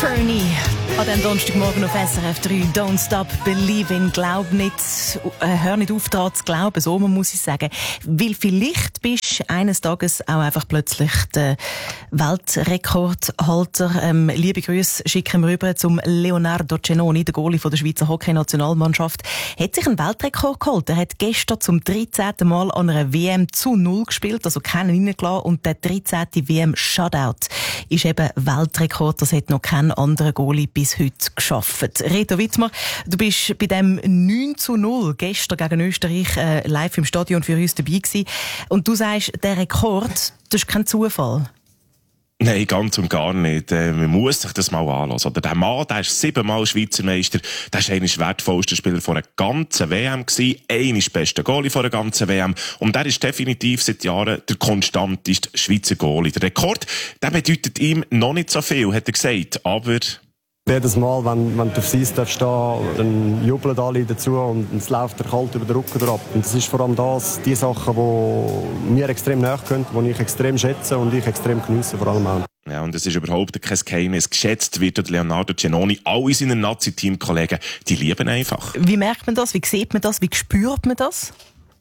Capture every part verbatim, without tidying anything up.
Fernie. An diesem Donnerstagmorgen auf S R F drei. Don't stop believing. Glaub nicht, äh, hör nicht auf, daran zu glauben. So muss ich sagen. Weil vielleicht bist du eines Tages auch einfach plötzlich der Weltrekordhalter. Ähm, liebe Grüße schicken wir rüber zum Leonardo Cennoni, der Goalie von der Schweizer Hockey-Nationalmannschaft. Hat sich einen Weltrekord geholt. Er hat gestern zum dreizehnten Mal an einer W M zu Null gespielt, also keinen reingelassen. Und der dreizehnte W M-Shutout ist eben Weltrekord. Das hat noch kein anderer Goalie bis heute geschafft. Reto Wittmer, du bist bei dem neun zu null gestern gegen Österreich äh, live im Stadion für uns dabei gewesen. Und du sagst, der Rekord, das ist kein Zufall. Nein, ganz und gar nicht. Äh, man muss sich das mal anschauen. Oder der Mann, der ist siebenmal Schweizer Meister, der ist einer der wertvollsten Spieler von einer ganzen W M gewesen, einer der besten Goalie von einer ganzen W M. Und der ist definitiv seit Jahren der konstanteste Schweizer Goalie. Der Rekord, der bedeutet ihm noch nicht so viel, hat er gesagt, aber... Jedes Mal, wenn, wenn du aufs Eis stehst, dann jubeln alle dazu und es läuft der kalt über den Rücken ab. Und das ist vor allem das, die Sachen, die mir extrem nachkommen, die ich extrem schätze und ich extrem geniesse, vor allem auch. Ja, und es ist überhaupt kein Geheimnis. Geschätzt wird der Leonardo Cennoni. Alle seine Nazi-Team-Kollegen, die lieben einfach. Wie merkt man das? Wie sieht man das? Wie spürt man das?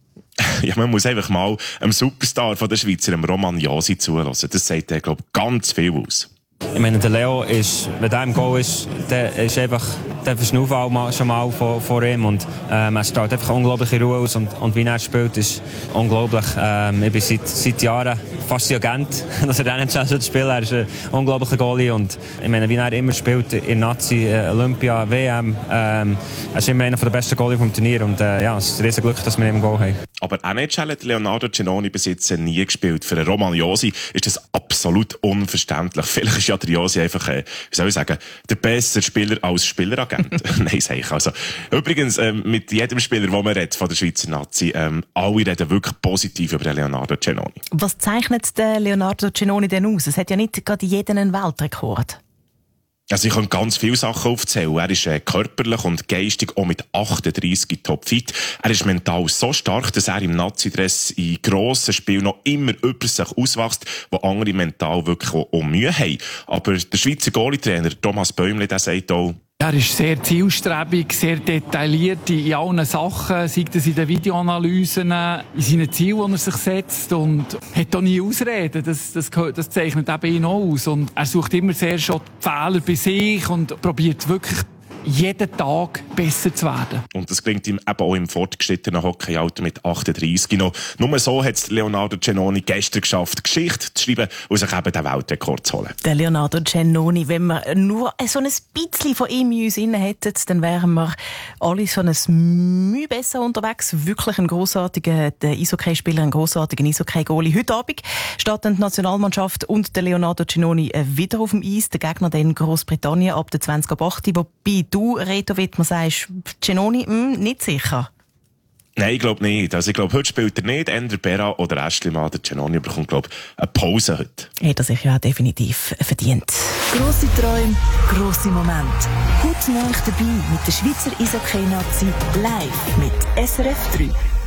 Ja, man muss einfach mal einem Superstar von der Schweizer, einem Roman Josi, zuhören. Das sagt er, glaube ich, ganz viel aus. Ich meine, der Leo ist, wenn der im Goal ist, der ist einfach, der verschnauft auch schon mal vor, vor ihm und ähm, er strahlt einfach unglaubliche Ruhe aus und, und wie er spielt, ist unglaublich. Ähm, ich bin seit, seit Jahren fast sein Agent, dass er dann nicht spielen. Er ist ein unglaublicher Goalie und ich meine, wie er immer spielt in Nazi, Olympia, W M, ähm, er ist immer einer der besten Goalie vom Turnier und äh, ja, es ist ein riesen Glück, dass wir ihn im Goal haben. Aber N H L hat Leonardo Cennoni bis jetzt nie gespielt. Für einen Roman Josi ist das absolut unverständlich. Vielleicht ist ja der Josi einfach, äh, wie soll ich sagen, der bessere Spieler als Spieleragent. Nein, sag ich also. Übrigens, ähm, mit jedem Spieler, den man redet von der Schweizer Nazi, ähm, alle reden wirklich positiv über den Leonardo Cennoni. Was zeichnet der Leonardo Cennoni denn aus? Es hat ja nicht gerade jeder einen Weltrekord. Also ich kann ganz viele Sachen aufzählen. Er ist äh, körperlich und geistig auch mit achtunddreissig topfit. Er ist mental so stark, dass er im Nazi-Dress in grossen Spielen noch immer über sich auswächst, wo andere mental wirklich auch, auch Mühe haben. Aber der Schweizer Goalie-Trainer Thomas Bäumle, der sagt auch, er ist sehr zielstrebig, sehr detailliert in allen Sachen, sei das in den Videoanalysen, in seinen Zielen, die er sich setzt und hat auch nie Ausreden. Das, das, das zeichnet eben ihn auch aus. Und er sucht immer sehr schon die Fehler bei sich und probiert wirklich jeden Tag besser zu werden. Und das gelingt ihm eben auch im fortgeschrittenen Hockeyalter mit achtunddreissig noch. Nur so hat es Leonardo Cennoni gestern geschafft, Geschichte zu schreiben und sich eben den Weltrekord zu holen. Der Leonardo Cennoni, wenn wir nur so ein bisschen von ihm in uns inne hätten, dann wären wir alle so ein Mühe besser unterwegs. Wirklich ein grossartiger Eishockeyspieler, ein grossartiger Eishockey-Goalie. Heute Abend steht dann die Nationalmannschaft und der Leonardo Cennoni wieder auf dem Eis. Der Gegner dann Großbritannien ab der zwanzig ab acht, wobei du, Reto Wittmer, sagst, Cennoni, mh, nicht sicher. Nein, ich glaube nicht. Also ich glaube, heute spielt er nicht. Ender Berra oder Ashley Der Cennoni bekommt, glaube ich, eine Pause heute. Hat er sich ja definitiv verdient. Grosse Träume, grosse Momente. Heute Nacht dabei mit der Schweizer Eishockey-Nazi live mit S R F drei.